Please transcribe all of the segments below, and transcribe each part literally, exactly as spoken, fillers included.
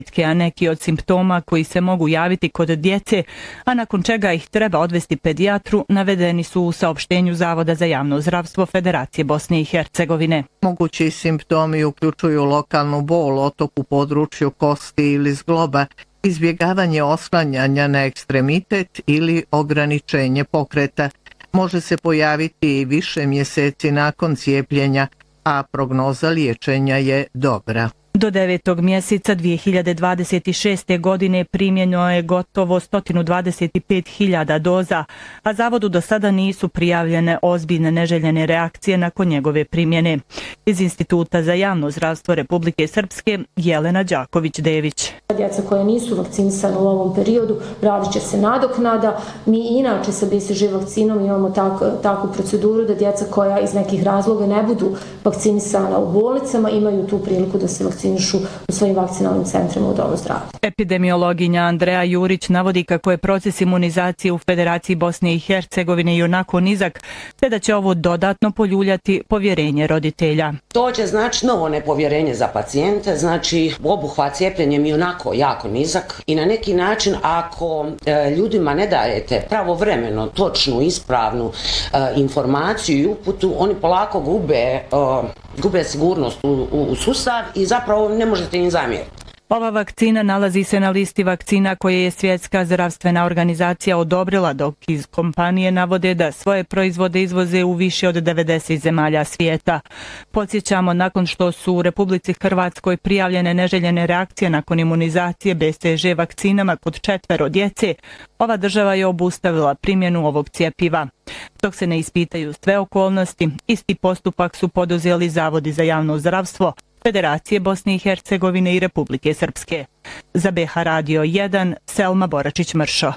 a neki od simptoma koji se mogu javiti kod djece, a nakon čega ih treba odvesti pedijatru, navedeni su u saopštenju Zavoda za javno zdravstvo Federacije Bosne i Hercegovine. Mogući simptomi uključuju lokalnu bol, otok u području kosti ili zgloba, izbjegavanje oslanjanja na ekstremitet ili ograničenje pokreta. Može se pojaviti i više mjeseci nakon cijepljenja, a prognoza liječenja je dobra. Do devetog mjeseca dvije hiljade dvadeset šeste. godine primljeno je gotovo sto dvadeset pet hiljada doza, a zavodu do sada nisu prijavljene ozbiljne neželjene reakcije nakon njegove primjene. Iz Instituta za javno zdravstvo Republike Srpske, Jelena Đaković-Dević. Djeca koja nisu vakcinisana u ovom periodu, radit će se nadoknada. Mi inače sa B C G vakcinom imamo tak, takvu proceduru da djeca koja iz nekih razloga ne budu vakcinisana u bolnicama imaju tu priliku da se vakcinisaju u svojim vakcinalnim centrima u domu zdravlja. Epidemiologinja Andreja Jurić navodi kako je proces imunizacije u Federaciji Bosne i Hercegovine i onako nizak, te da će ovo dodatno poljuljati povjerenje roditelja. To će znači novo nepovjerenje za pacijente, znači obuhvat cijepljenjem i onako jako nizak i na neki način ako e, ljudima ne dajete pravovremeno, točnu, ispravnu e, informaciju i uputu, oni polako gube, e, gube sigurnost u, u, u sustav i zapravo ne možete im zamjeriti. Ova vakcina nalazi se na listi vakcina koje je Svjetska zdravstvena organizacija odobrila, dok iz kompanije navode da svoje proizvode izvoze u više od devedeset zemalja svijeta. Podsjećamo, nakon što su u Republici Hrvatskoj prijavljene neželjene reakcije nakon imunizacije B C G vakcinama kod četvero djece, ova država je obustavila primjenu ovog cjepiva. Dok se ne ispitaju sve okolnosti, isti postupak su poduzeli Zavodi za javno zdravstvo Federacije Bosne i Hercegovine i Republike Srpske. Za B H Radio jedan, Selma Boračić-Mršo.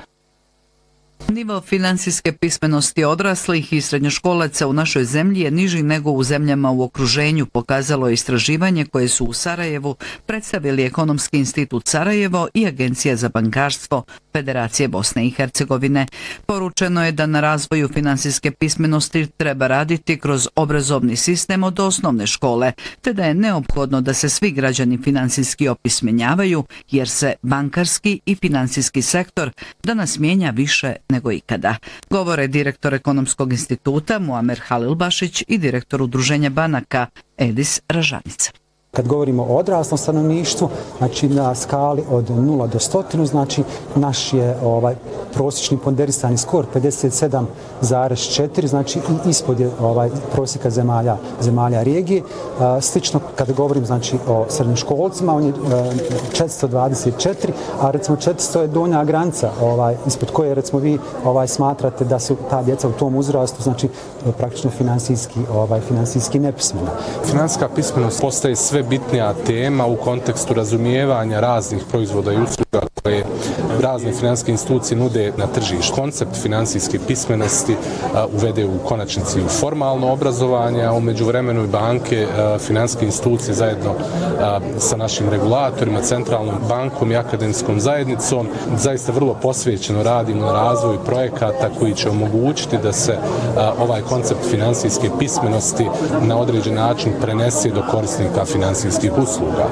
Nivo finansijske pismenosti odraslih i srednjoškolaca u našoj zemlji je niži nego u zemljama u okruženju, pokazalo je istraživanje koje su u Sarajevu predstavili Ekonomski institut Sarajevo i Agencija za bankarstvo Federacije Bosne i Hercegovine. Poručeno je da na razvoju finansijske pismenosti treba raditi kroz obrazovni sistem od osnovne škole, te da je neophodno da se svi građani finansijski opismenjavaju, jer se bankarski i finansijski sektor danas mijenja više nego ikada. Govore direktor Ekonomskog instituta Muamer Halilbašić i direktor Udruženja banaka Edis Ražanica. Kad govorimo o odraslom stanovništvu, znači na skali od nula do stotinu, znači naš je ovaj prosječni ponderisani skor pedeset sedam zarez četiri, znači i ispod je ovaj prosjeka zemalja zemalja regije. A, slično kada govorim znači o srednjoškolcima, on je četiristo dvadeset četiri, a recimo četiristo je donja granica ovaj ispod koje recimo vi ovaj smatrate da su ta djeca u tom uzrastu znači praktično finansijski ovaj finansijski nepismena. Finansijska pismenost postaje sve bitnija tema u kontekstu razumijevanja raznih proizvoda i usluga koje razne financijske institucije nude na tržištu. Koncept finansijske pismenosti a, uvede u konačnici u formalno obrazovanje, a u međuvremenu i banke, a, financijske institucije zajedno a, sa našim regulatorima, centralnom bankom i akademskom zajednicom zaista vrlo posvećeno radimo na razvoju projekata koji će omogućiti da se a, ovaj koncept finansijske pismenosti na određen način prenese do korisnika financijskih usluga.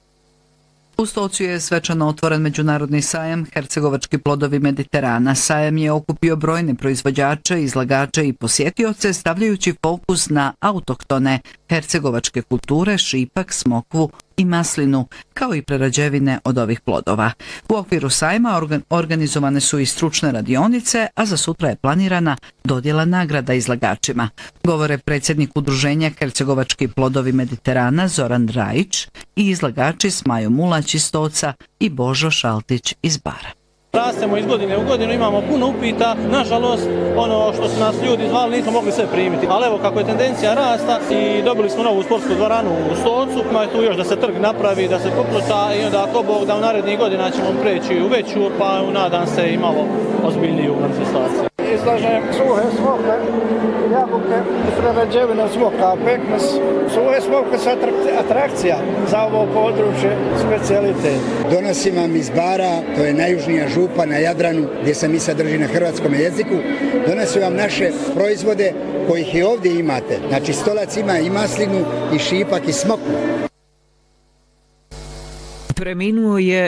U Stocu je svečano otvoren međunarodni sajam Hercegovački plodovi Mediterana. Sajam je okupio brojne proizvođače, izlagače i posjetioce, stavljajući fokus na autohtone hercegovačke kulture, šipak, smokvu i maslinu, kao i prerađevine od ovih plodova. U okviru sajma organ, organizovane su i stručne radionice, a za sutra je planirana dodjela nagrada izlagačima. Govore predsjednik Udruženja Hercegovački plodovi Mediterana Zoran Rajić i izlagači Smajo Mulać iz Stoca i Božo Šaltić iz Bara. Rastemo iz godine u godinu, imamo puno upita, nažalost ono što su nas ljudi zvali nismo mogli sve primiti, ali evo kako je tendencija rasta i dobili smo novu sportsku dvoranu u Stocu, ima je tu još da se trg napravi, da se popluta i onda ako Bog da u narednih godina ćemo preći u veću, pa nadam se i malo ozbiljniju manifestaciju. Izlažem suhe smoke, jabuke i prerađevine smoka, pekmes. Suhe smoke su atrakcija za ovo područje, specijalitet. Donosim vam iz Bara, to je najjužnija župa na Jadranu, gdje se misa drži na hrvatskom jeziku. Donosim vam naše proizvode kojih i ovdje imate. Znači stolac ima i maslinu, i šipak, i smoku. Preminuo je